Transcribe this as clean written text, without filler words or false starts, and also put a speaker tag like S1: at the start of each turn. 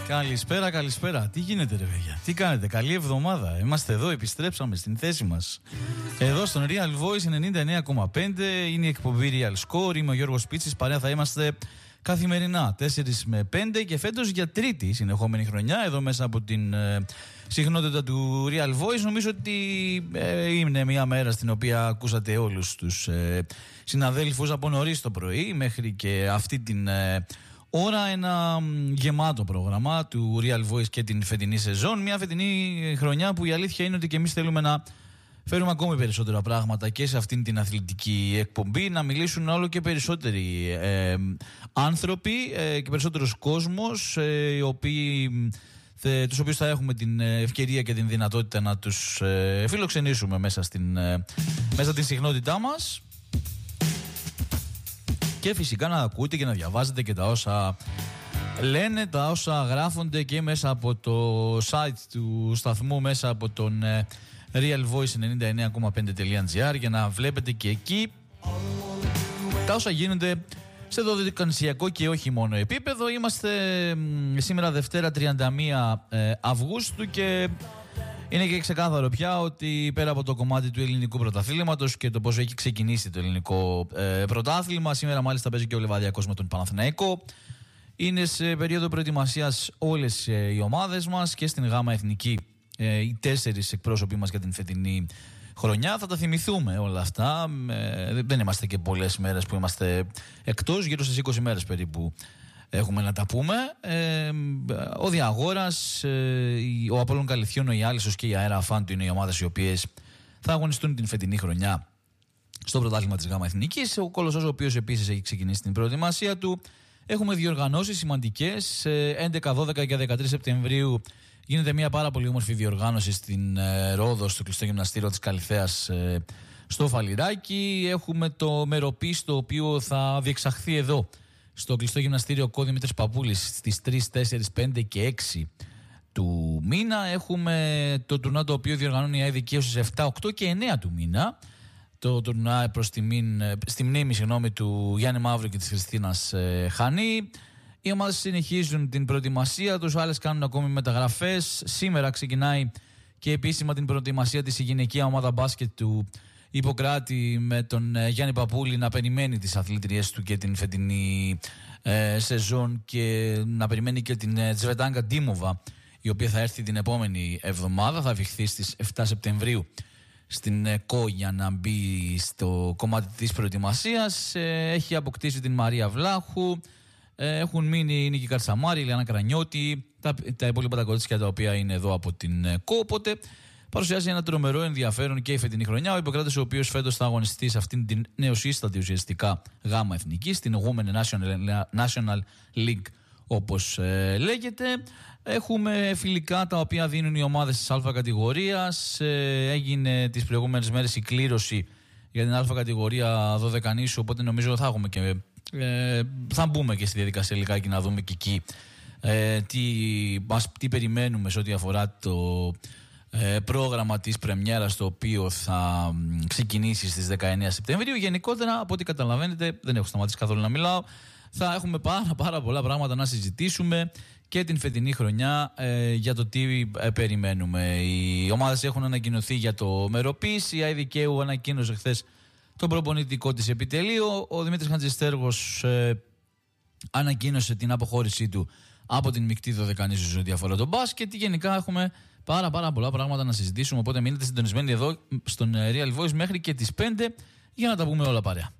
S1: Καλησπέρα, καλησπέρα. Τι γίνεται, ρε παιδιά, τι κάνετε, καλή εβδομάδα. Είμαστε εδώ, επιστρέψαμε στην θέση μας. Εδώ στον Real Voice 99,5 είναι η εκπομπή Real Score. Είμαι ο Γιώργος Πίτσης. Παρέα θα είμαστε καθημερινά 4 με 5 και φέτος για τρίτη συνεχόμενη χρονιά εδώ μέσα από την συχνότητα του Real Voice. Νομίζω ότι είναι μια μέρα στην οποία ακούσατε όλους τους συναδέλφους από νωρίς το πρωί μέχρι και αυτή την ώρα. Ένα γεμάτο πρόγραμμα του Real Voice και την φετινή σεζόν. Μια φετινή χρονιά που η αλήθεια είναι ότι και εμείς θέλουμε να φέρουμε ακόμη περισσότερα πράγματα και σε αυτήν την αθλητική εκπομπή, να μιλήσουν όλο και περισσότεροι άνθρωποι και περισσότερος κόσμος, τους οποίους θα έχουμε την ευκαιρία και την δυνατότητα να τους φιλοξενήσουμε μέσα στην συχνότητά μας. Και φυσικά να ακούτε και να διαβάζετε και τα όσα λένε, τα όσα γράφονται και μέσα από το site του σταθμού, μέσα από τον realvoice99.5.gr, για να βλέπετε και εκεί τα όσα γίνονται σε δωδεκανησιακό και όχι μόνο επίπεδο. Είμαστε σήμερα Δευτέρα 31 Αυγούστου και είναι και ξεκάθαρο πια ότι πέρα από το κομμάτι του ελληνικού πρωταθλήματος και το πώς έχει ξεκινήσει το ελληνικό πρωτάθλημα, σήμερα μάλιστα παίζει και ο Λεβαδιακός με τον Παναθηναϊκό. Είναι σε περίοδο προετοιμασίας όλες οι ομάδες μας και στην ΓΑΜΑ Εθνική οι 4 εκπρόσωποι μας για την φετινή χρονιά. Θα τα θυμηθούμε όλα αυτά. Δεν είμαστε και πολλές μέρες που είμαστε εκτός, γύρω στις 20 μέρες περίπου έχουμε να τα πούμε. Ο Διαγόρας, ο Απόλλων Καλυθιών, ο Ιάλισσος και η Αέρα Φάντου είναι οι ομάδες οι οποίες θα αγωνιστούν την φετινή χρονιά στο πρωτάθλημα της ΓΑΜΑ Εθνικής. Ο Κολοσσός, ο οποίος επίσης έχει ξεκινήσει την προετοιμασία του. Έχουμε διοργανώσεις σημαντικές. 11, 12 και 13 Σεπτεμβρίου γίνεται μια πάρα πολύ όμορφη διοργάνωση στην Ρόδο, στο κλειστό γυμναστήριο της Καλυθέας στο Φαλιράκι. Έχουμε το μεροπής, το οποίο θα διεξαχθεί εδώ στο κλειστό γυμναστήριο Κώ Δημήτρης Παπούλης στις 3, 4, 5 και 6 του μήνα. Έχουμε το τουρνά το οποίο διοργανώνει η ΑΕ Δικαίου στις 7, 8 και 9 του μήνα. Το τουρνά στη μνήμη του Γιάννη Μαύρου και της Χριστίνας Χανή. Οι ομάδες συνεχίζουν την προετοιμασία τους, άλλες κάνουν ακόμη μεταγραφές. Σήμερα ξεκινάει και επίσημα την προετοιμασία της η γυναικεία ομάδα μπάσκετ του Ιπποκράτη, με τον Γιάννη Παπούλη να περιμένει τις αθλητριές του και την φετινή σεζόν και να περιμένει και την Τσβετάγκα Ντίμοβα, η οποία θα έρθει την επόμενη εβδομάδα. Θα αφιχθεί στις 7 Σεπτεμβρίου στην ΚΟ για να μπει στο κομμάτι της προετοιμασίας. Έχει αποκτήσει την Μαρία Βλάχου. Έχουν μείνει η Νίκη Καρσαμάρη, η Λιάννα Κρανιώτη, τα υπόλοιπα τα κορίτσια τα οποία είναι εδώ από την ΚΟ. Οπότε παρουσιάζει ένα τρομερό ενδιαφέρον και η φετινή χρονιά. Ο Ιπποκράτης, ο οποίος φέτος θα αγωνιστεί σε αυτήν την νεοσύστατη ουσιαστικά ΓΑΜΑ Εθνική, στην Women National League όπως λέγεται. Έχουμε φιλικά τα οποία δίνουν οι ομάδες της Α κατηγορίας. Έγινε τις προηγούμενες μέρες η κλήρωση για την Α κατηγορία 12 νήσου, οπότε νομίζω θα έχουμε και θα μπούμε και στη διαδικασία λιγάκι να δούμε και εκεί τι περιμένουμε σε ό,τι αφορά το πρόγραμμα της πρεμιέρας, το οποίο θα ξεκινήσει στις 19 Σεπτεμβρίου. Γενικότερα, από ό,τι καταλαβαίνετε, δεν έχω σταματήσει καθόλου να μιλάω, θα έχουμε πάρα πολλά πράγματα να συζητήσουμε και την φετινή χρονιά για το τι περιμένουμε. Οι ομάδες έχουν ανακοινωθεί για το μεροπής. Η ΑΕ Δικαίου ανακοίνωσε χθες το προπονητικό της επιτελείο. Ο Δημήτρης Χατζηστέργος ανακοίνωσε την αποχώρησή του από την μεικτή δωδεκανήσου σε ό,τι αφορά τον μπάσκετ. Γενικά έχουμε πάρα πολλά πράγματα να συζητήσουμε, οπότε μείνετε συντονισμένοι εδώ στον Real Voice μέχρι και τις 5 για να τα πούμε όλα παρέα.